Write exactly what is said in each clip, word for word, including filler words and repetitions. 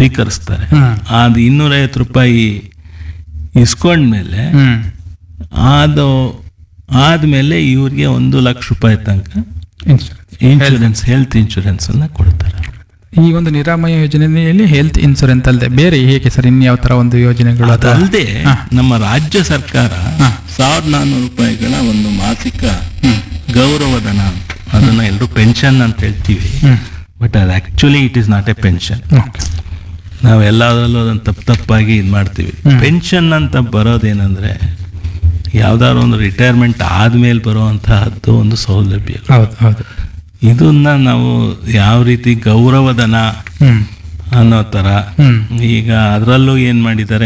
ಸ್ವೀಕರಿಸ್ತಾರೆ. ಹ್ಮ್. ಅದು ಇನ್ನೂರೈವತ್ತು ರೂಪಾಯಿ ಇಸ್ಕೊಂಡ್ಮೇಲೆ ಹ್ಮ್ ಅದು ಆದ್ಮೇಲೆ ಇವ್ರಿಗೆ ಒಂದು ಲಕ್ಷ ರೂಪಾಯಿ ತನಕ ಇನ್ಶೂರೆನ್ಸ್. ಇನ್ಶೂರೆನ್ಸ್, ಹೆಲ್ತ್ ಇನ್ಶೂರೆನ್ಸ್ ಅನ್ನ ಕೊಡ್ತಾರೆ. ಈ ಒಂದು ನಿರಾಮಯ ಯೋಜನೆಯಲ್ಲಿ ಹೆಲ್ತ್ ಇನ್ಶೂರೆನ್ಸ್ ಅಲ್ಲದೆ ಬೇರೆ ಹೇಗೆ ಸರ್ ಇನ್ಯಾವ ತರ ಒಂದು ಯೋಜನೆಗಳು ಅಥವಾ- ಅದಲ್ಲದೆ ಹಾ. ನಮ್ಮ ರಾಜ್ಯ ಸರ್ಕಾರ ಹಾ. ಸಾವಿರದ ನಾನ್ನೂರು ರೂಪಾಯಿಗಳ ಒಂದು ಮಾಸಿಕ ಹ್ಮ್. ಗೌರವಧನ ಅಂತ, ಅದನ್ನ ಎಲ್ಲರೂ ಪೆನ್ಷನ್ ಅಂತ ಹೇಳ್ತೀವಿ, ಹ್ಮ್. ಬಟ್ ಅದು actually it is not A pension. Okay. ನಾವು ಎಲ್ಲದರಲ್ಲೂ ಅದನ್ನು ತಪ್ಪು ತಪ್ಪಾಗಿ ಇದು ಮಾಡ್ತೀವಿ. ಹ್ಮ್. ಪೆನ್ಷನ್ ಅಂತ ಬರೋದೇನೆಂದ್ರೆ ಯಾವ್ದಾದ್ರು ಒಂದು ರಿಟೈರ್ಮೆಂಟ್ ಆದ್ಮೇಲೆ ಬರುವಂತಹದ್ದು ಒಂದು ಸೌಲಭ್ಯ. ಹೌದು ಹೌದು. ಇದನ್ನ ನಾವು ಯಾವ ರೀತಿ ಗೌರವಧನ ಹ್ಮ್ ಅನ್ನೋ ಥರ, ಹ್ಮ್ ಈಗ ಅದರಲ್ಲೂ ಏನು ಮಾಡಿದ್ದಾರೆ,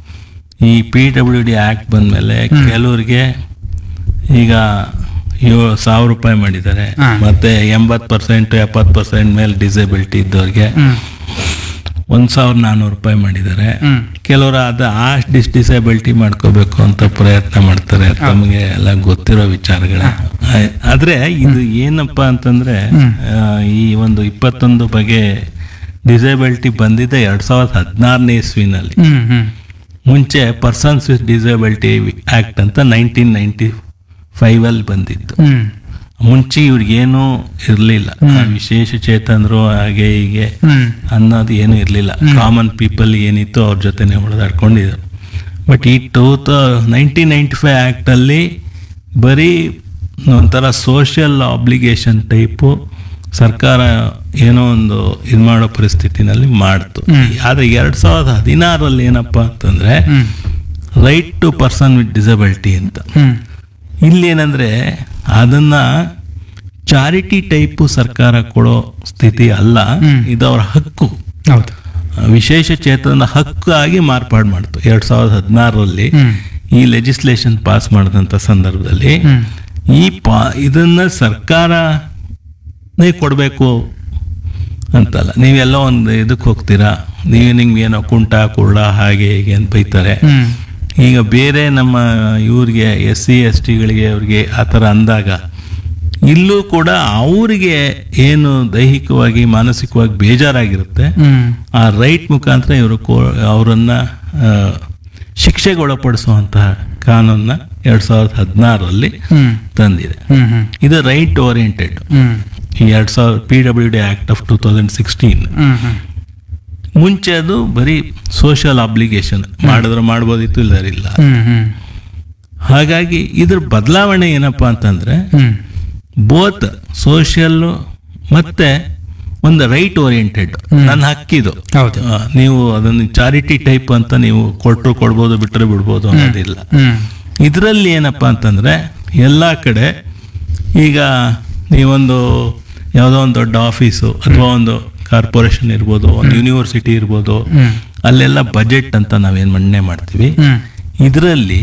ಈ ಪಿ ಡಬ್ಲ್ಯೂ ಡಿ ಆ್ಯಕ್ಟ್ ಬಂದಮೇಲೆ ಕೆಲವ್ರಿಗೆ ಈಗ ಯೋ ಸಾವಿರ ರೂಪಾಯಿ ಮಾಡಿದ್ದಾರೆ, ಹಾ. ಮತ್ತೆ ಎಂಬತ್ತು ಪರ್ಸೆಂಟ್ ಎಪ್ಪತ್ತು ಪರ್ಸೆಂಟ್ ಮೇಲೆ ಡಿಸೇಬಿಲಿಟಿ ಇದ್ದವ್ರಿಗೆ ಹ್ಮ್ ಒಂದು ಸಾವಿರದ ನಾನ್ನೂರು ರೂಪಾಯಿ ಮಾಡಿದ್ದಾರೆ. ಹ್ಮ್ ಕೆಲವರು ಅದು ಆ ಡಿಸ್ ಡಿಸೇಬಿಲಿಟಿ ಮಾಡ್ಕೋಬೇಕು ಅಂತ ಪ್ರಯತ್ನ ಮಾಡ್ತಾರೆ, ತಮಗೆ ಎಲ್ಲ ಗೊತ್ತಿರೋ ವಿಚಾರಗಳ. ಆದರೆ ಇದು ಏನಪ್ಪ ಅಂತಂದ್ರೆ, ಹ್ಮ್. ಆ, ಈ ಒಂದು ಇಪ್ಪತ್ತೊಂದು ಬಗೆ ಡಿಸೇಬಿಲಿಟಿ ಬಂದಿದ್ದೆ ಎರಡ್ ಸಾವಿರದ ಹದಿನಾರನೇ ಇಸ್ವಿನಲ್ಲಿ. ಹ್ಮ್ ಹ್ಮ್ ಮುಂಚೆ ಪರ್ಸನ್ಸ್ ವಿತ್ ಡಿಸೇಬಿಲಿಟಿ ಆಕ್ಟ್ ಅಂತ ನೈನ್ಟೀನ್ ನೈನ್ಟಿ ಫೈವ್ ಅಲ್ಲಿ ಬಂದಿತ್ತು. ಹ್ಮ್ ಮುಂಚೆ ಇವ್ರಿಗೇನು ಇರಲಿಲ್ಲ, ವಿಶೇಷ ಚೇತನರು ಹಾಗೆ ಹೀಗೆ ಹ್ಮ್ ಅನ್ನೋದು ಏನು ಇರಲಿಲ್ಲ. ಕಾಮನ್ ಪೀಪಲ್ ಏನಿತ್ತು ಅವ್ರ ಜೊತೆನೆ ಹೊಡೆದಾಡ್ಕೊಂಡಿದ್ರು. ಬಟ್ ಈ ಟೂ ತ ನೈನ್ಟೀನ್ ನೈಂಟಿ ಫೈವ್ ಆ್ಯಕ್ಟಲ್ಲಿ ಬರೀ ಒಂಥರ ಸೋಷಿಯಲ್ ಆಬ್ಲಿಗೇಷನ್ ಟೈಪು ಸರ್ಕಾರ ಏನೋ ಒಂದು ಇದು ಮಾಡೋ ಪರಿಸ್ಥಿತಿನಲ್ಲಿ ಮಾಡ್ತು. ಆದರೆ ಎರಡು ಸಾವಿರದ ಹದಿನಾರರಲ್ಲಿ ಏನಪ್ಪ ಅಂತಂದರೆ ಹ್ಮ್ right to person with disability ಅಂತ. ಹ್ಮ್ ಇಲ್ಲೇನಂದರೆ ಅದನ್ನು ಚಾರಿಟಿ ಟೈಪು ಸರ್ಕಾರ ಕೊಡೋ ಸ್ಥಿತಿ ಅಲ್ಲ, ಹ್ಮ್. ಇದು ಅವ್ರ ಹಕ್ಕು, ಹೌದು. ವಿಶೇಷ ಚೇತನ ಹಕ್ಕು ಆಗಿ ಮಾರ್ಪಾಡು ಮಾಡ್ತು ಎರಡ್ ಸಾವಿರದ ಹದಿನಾರರಲ್ಲಿ. ಹ್ಮ್ ಈ ಲೆಜಿಸ್ಲೇಷನ್ ಪಾಸ್ ಮಾಡಿದಂಥ ಸಂದರ್ಭದಲ್ಲಿ ಹ್ಮ್ ಈ ಪಾ ಇದನ್ನ ಸರ್ಕಾರನೇ ಕೊಡಬೇಕು ಅಂತಲ್ಲ. ನೀವೆಲ್ಲ ಒಂದು ಇದಕ್ಕೆ ಹೋಗ್ತೀರಾ, ನೀವು ನಿಮ್ಗೆ ಏನೋ ಕುಂಟ ಕುರುಡ ಹಾಗೆ ಹೀಗೆ ಅಂತ ಬೈತಾರೆ. ಹ್ಮ್ ಈಗ ಬೇರೆ ನಮ್ಮ ಇವ್ರಿಗೆ ಎಸ್ ಸಿ ಎಸ್ ಟಿಗಳಿಗೆ ಅವ್ರಿಗೆ ಆ ಥರ ಅಂದಾಗ ಇಲ್ಲೂ ಕೂಡ ಅವರಿಗೆ ಏನು ದೈಹಿಕವಾಗಿ ಮಾನಸಿಕವಾಗಿ ಬೇಜಾರಾಗಿರುತ್ತೆ, ಹ್ಮ್ ಆ ರೈಟ್ ಮುಖಾಂತರ ಇವರು ಕೋ ಅವರನ್ನ ಶಿಕ್ಷೆಗೆ ಒಳಪಡಿಸುವಂತಹ ಕಾನೂನನ್ನ ಎರಡ್ ಸಾವಿರದ ಹದಿನಾರರಲ್ಲಿ ಹ್ಮ್ ತಂದಿದೆ. ಹ್ಮ್ ಹ್ಮ್ ಇದು ರೈಟ್ ಓರಿಯೆಂಟೆಡ್. ಹ್ಮ್ ಈ ಎರಡ್ ಸಾವಿರದ P W D act of two thousand sixteen. ಹ್ಮ್ ಹ್ಮ್ ಮುಂಚೆ ಅದು ಬರೀ ಸೋಷಿಯಲ್ ಆಬ್ಲಿಗೇಷನ್, ಮಾಡಿದ್ರೆ ಮಾಡ್ಬೋದಿತ್ತು, ಇಲ್ಲರಿಲ್ಲ. ಹ್ಮ್ ಹ್ಮ್ ಹಾಗಾಗಿ ಇದ್ರ ಬದಲಾವಣೆ ಏನಪ್ಪಾ ಅಂತಂದ್ರೆ ಹ್ಮ್ ಬೋತ್ ಸೋಷಿಯಲ್ ಮತ್ತೆ ಒಂದು ರೈಟ್ ಓರಿಯೆಂಟೆಡ್. ನನ್ನ ಹಕ್ಕಿದು, ಹೌದು. ಆ, ನೀವು ಅದನ್ನು ಚಾರಿಟಿ ಟೈಪ್ ಅಂತ ನೀವು ಕೊಟ್ಟರು ಕೊಡ್ಬೋದು, ಬಿಟ್ಟರೆ ಬಿಡ್ಬೋದು ಅನ್ನೋದಿಲ್ಲ. ಹ್ಮ್ ಇದರಲ್ಲಿ ಏನಪ್ಪಾ ಅಂತಂದ್ರೆ ಎಲ್ಲ ಕಡೆ ಈಗ ನೀವೊಂದು ಯಾವುದೋ ಒಂದು ದೊಡ್ಡ ಆಫೀಸು ಅಥವಾ ಒಂದು ಕಾರ್ಪೊರೇಷನ್ ಇರ್ಬೋದು, ಒಂದು ಯೂನಿವರ್ಸಿಟಿ ಇರ್ಬೋದು, ಹ್ಮ್ ಅಲ್ಲೆಲ್ಲ ಬಜೆಟ್ ಅಂತ ನಾವೇನು ಮಣ್ಣೆ ಮಾಡ್ತೀವಿ. ಹ್ಮ್ ಇದರಲ್ಲಿ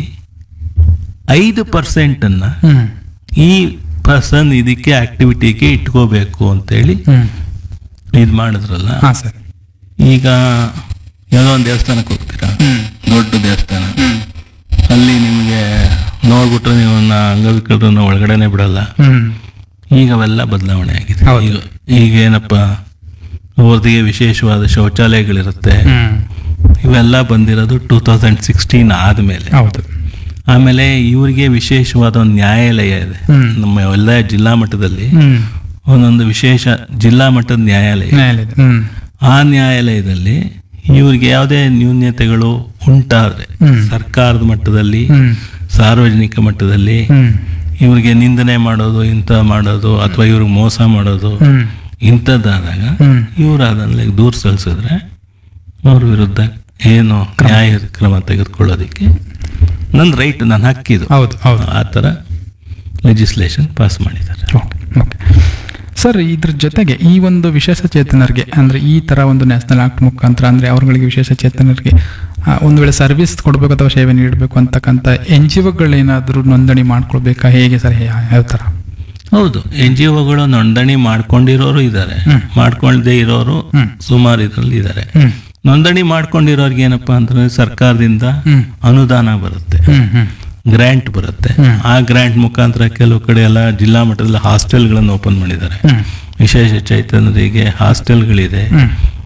ಐದು ಪರ್ಸೆಂಟನ್ನು ಹ್ಮ್ ಈ ಪರ್ಸನ್ ಇದಕ್ಕೆ ಆಕ್ಟಿವಿಟಿಗೆ ಇಟ್ಕೋಬೇಕು ಅಂತೇಳಿ ಹ್ಮ್ ಇದು ಮಾಡಿದ್ರಲ್ಲ. ಹಾ ಸರ್. ಈಗ ಯಾವುದೋ ಒಂದು ದೇವಸ್ಥಾನಕ್ಕೆ ಹೋಗ್ತೀರಾ, ಹ್ಮ್ ದೊಡ್ಡ ದೇವಸ್ಥಾನ, ಹ್ಮ್ ಅಲ್ಲಿ ನಿಮಗೆ ನೋಡ್ಬಿಟ್ರೆ ನೀವನ್ನ ಅಂಗವಿಕಲರನ್ನ ಒಳಗಡೆನೆ ಬಿಡಲ್ಲ. ಹ್ಮ್ ಈಗ ಅವೆಲ್ಲ ಬದಲಾವಣೆ ಆಗಿದೆ. ಹೌದು. ಈಗ ಈಗ ಏನಪ್ಪ, ಅವ್ರದಿಗೆ ವಿಶೇಷವಾದ ಶೌಚಾಲಯಗಳಿರುತ್ತೆ. ಹ್ಮ್ ಇವೆಲ್ಲ ಬಂದಿರೋದು ಟೂ ತೌಸಂಡ್ ಸಿಕ್ಸ್ಟೀನ್ ಆದಮೇಲೆ. ಹೌದು. ಆಮೇಲೆ ಇವರಿಗೆ ವಿಶೇಷವಾದ ಒಂದು ನ್ಯಾಯಾಲಯ ಇದೆ. ಹ್ಮ್. ನಮ್ಮ ಎಲ್ಲ ಜಿಲ್ಲಾ ಮಟ್ಟದಲ್ಲಿ ಹ್ಮ್ ಒಂದೊಂದು ವಿಶೇಷ ಜಿಲ್ಲಾ ಮಟ್ಟದ ನ್ಯಾಯಾಲಯ. ನ್ಯಾಯಾಲಯ. ಹ್ಮ್ ಆ ನ್ಯಾಯಾಲಯದಲ್ಲಿ ಇವ್ರಿಗೆ ಯಾವುದೇ ನ್ಯೂನ್ಯತೆಗಳು ಉಂಟಾದ್ರೆ ಹ್ಮ್. ಸರ್ಕಾರದ ಮಟ್ಟದಲ್ಲಿ, ಹ್ಮ್ ಸಾರ್ವಜನಿಕ ಮಟ್ಟದಲ್ಲಿ ಹ್ಮ್ ಇವ್ರಿಗೆ ನಿಂದನೆ ಮಾಡೋದು, ಇಂಥ ಮಾಡೋದು, ಅಥವಾ ಇವ್ರಿಗೆ ಮೋಸ ಮಾಡೋದು, ಹ್ಮ್ ಇಂಥದ್ದಾದಾಗ ಹ್ಮ್ ಇವ್ರು ಅದನ್ನ ದೂರ ಸಲ್ಲಿಸಿದ್ರೆ ಅವ್ರ ವಿರುದ್ಧ ಏನು ನ್ಯಾಯ ಕ್ರಮ ತೆಗೆದುಕೊಳ್ಳೋದಕ್ಕೆ ನನ್ನ ರೈಟ್, ನನ್ನ ಹಕ್ಕಿದು. ಹೌದು ಹೌದು. ಆ ಥರ ಲೆಜಿಸ್ಲೇಷನ್ ಪಾಸ್ ಮಾಡಿದ್ದಾರೆ. Okay okay sir. ಇದ್ರ ಜೊತೆಗೆ ಈ ಒಂದು ವಿಶೇಷ ಚೇತನರಿಗೆ ಅಂದರೆ ಈ ಥರ ಒಂದು ನ್ಯಾಷನಲ್ ಆಕ್ಟ್ ಮುಖಾಂತರ ಅಂದರೆ ಅವ್ರಗಳಿಗೆ ವಿಶೇಷ ಚೇತನರಿಗೆ ಆ, ಒಂದು ವೇಳೆ ಸರ್ವಿಸ್ ಕೊಡಬೇಕು ಅಥವಾ ಸೇವೆ ನೀಡಬೇಕು ಅಂತಕ್ಕಂಥ ಎನ್ ಜಿ ಒಗಳೇನಾದರೂ ನೋಂದಣಿ ಮಾಡ್ಕೊಳ್ಬೇಕಾ, ಹೇಗೆ ಸರ್, ಯಾವ ಥರ? ಹೌದು, ಎನ್ ಜಿ ಒಗಳು ನೋಂದಣಿ ಮಾಡ್ಕೊಂಡಿರೋರು ಇದ್ದಾರೆ, ಮಾಡ್ಕೊಳ್ಳದೆ ಇರೋರು ಹ್ಮ್. ಸುಮಾರು ಇದರಲ್ಲಿ ಇದ್ದಾರೆ. ಹ್ಮ್ ನೋಂದಣಿ ಮಾಡ್ಕೊಂಡಿರೋರ್ಗೆ ಏನಪ್ಪಾ ಅಂತಂದ್ರೆ ಸರ್ಕಾರದಿಂದ ಹ್ಮ್ ಅನುದಾನ ಬರುತ್ತೆ, ಹ್ಮ್ ಹ್ಮ್ ಗ್ರ್ಯಾಂಟ್ ಬರುತ್ತೆ. ಹ್ಮ್. ಆ ಗ್ರ್ಯಾಂಟ್ ಮುಖಾಂತರ ಕೆಲವು ಕಡೆ ಎಲ್ಲ ಜಿಲ್ಲಾ ಮಟ್ಟದಲ್ಲಿ ಹಾಸ್ಟೆಲ್ಗಳನ್ನು ಓಪನ್ ಮಾಡಿದ್ದಾರೆ. ಹ್ಮ್ ವಿಶೇಷ ಚೈತನ್ಯರಿಗೆ ಹಾಸ್ಟೆಲ್ಗಳಿದೆ. ಹ್ಮ್